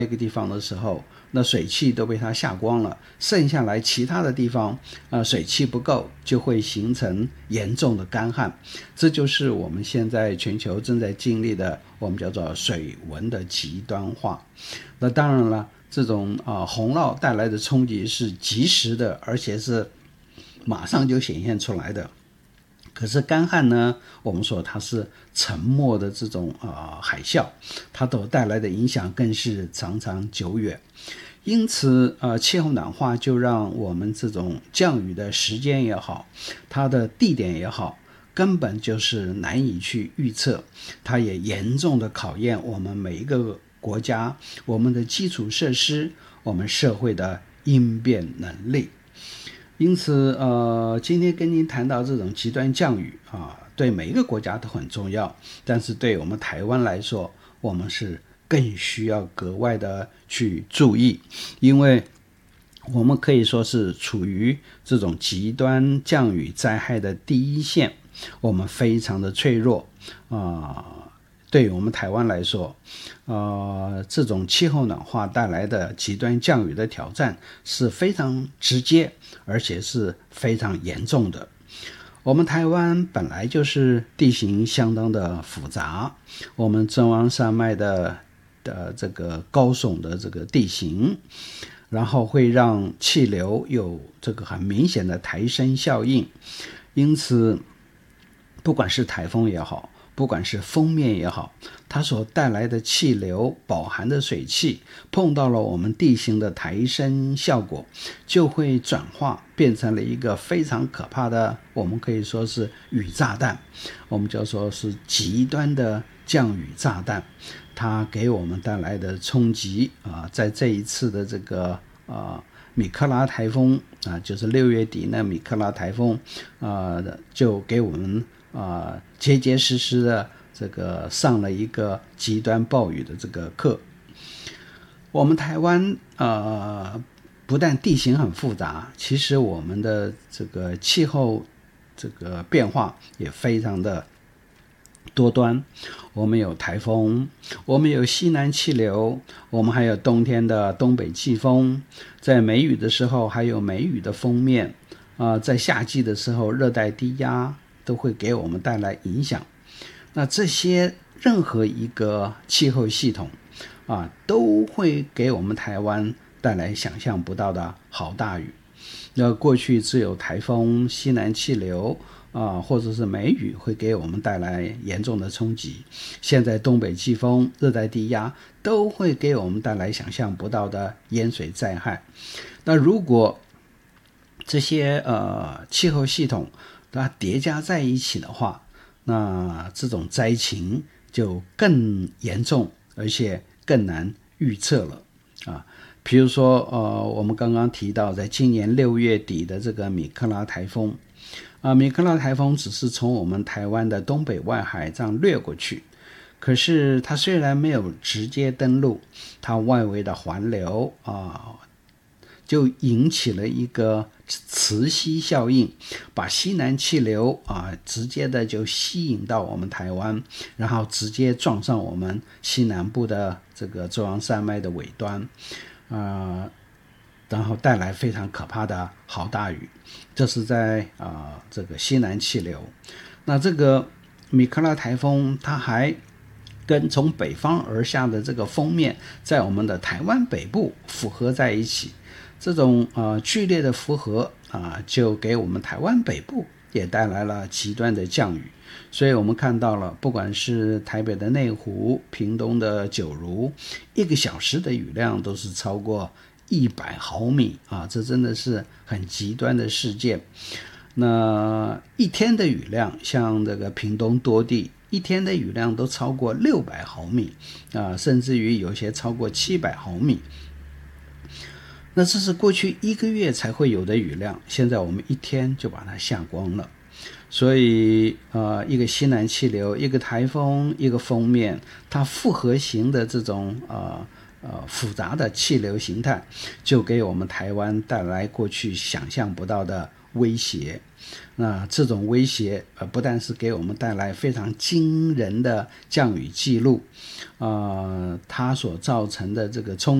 那个地方的时候，那水汽都被它下光了，剩下来其他的地方水汽不够，就会形成严重的干旱。这就是我们现在全球正在经历的，我们叫做水文的极端化。那当然了，这种洪涝带来的冲击是及时的，而且是马上就显现出来的。可是干旱呢，我们说它是沉默的这种海啸，它所带来的影响更是常常久远。因此气候暖化就让我们这种降雨的时间也好，它的地点也好，根本就是难以去预测。它也严重的考验我们每一个国家，我们的基础设施，我们社会的应变能力。因此今天跟您谈到这种极端降雨对每一个国家都很重要，但是对我们台湾来说，我们是更需要格外的去注意，因为我们可以说是处于这种极端降雨灾害的第一线，我们非常的脆弱对于我们台湾来说这种气候暖化带来的极端降雨的挑战是非常直接，而且是非常严重的。我们台湾本来就是地形相当的复杂，我们中央山脉的这个高耸的这个地形，然后会让气流有这个很明显的抬升效应，因此不管是台风也好，不管是锋面也好，它所带来的气流饱含的水汽碰到了我们地形的抬升效果，就会转化变成了一个非常可怕的，我们可以说是雨炸弹，我们就说是极端的降雨炸弹。它给我们带来的冲击在这一次的这个米克拉台风就是6月底那米克拉台风就给我们结结实实的这个上了一个极端暴雨的这个课。我们台湾不但地形很复杂，其实我们的这个气候这个变化也非常的多端。我们有台风，我们有西南气流，我们还有冬天的东北季风，在梅雨的时候还有梅雨的锋面在夏季的时候热带低压都会给我们带来影响。那这些任何一个气候系统都会给我们台湾带来想象不到的好大雨。那过去只有台风、西南气流或者是梅雨会给我们带来严重的冲击，现在东北季风、热带低压都会给我们带来想象不到的淹水灾害。那如果这些气候系统它叠加在一起的话，那这种灾情就更严重，而且更难预测了比如说我们刚刚提到在今年6月底的这个米克拉台风米克拉台风只是从我们台湾的东北外海这样掠过去，可是它虽然没有直接登陆，它外围的环流就引起了一个磁吸效应，把西南气流直接的就吸引到我们台湾，然后直接撞上我们西南部的这个中央山脉的尾端然后带来非常可怕的好大雨。这是在这个西南气流。那这个米克拉台风它还跟从北方而下的这个锋面在我们的台湾北部复合在一起，这种剧烈的复合就给我们台湾北部也带来了极端的降雨。所以我们看到了，不管是台北的内湖、屏东的九如，1个小时的雨量都是超过100毫米这真的是很极端的事件。那一天的雨量，像这个屏东多地一天的雨量都超过600毫米甚至于有些超过700毫米。那这是过去1个月才会有的雨量，现在我们一天就把它下光了。所以一个西南气流，一个台风，一个锋面，它复合型的这种复杂的气流形态，就给我们台湾带来过去想象不到的威胁。那这种威胁不但是给我们带来非常惊人的降雨记录，它所造成的这个冲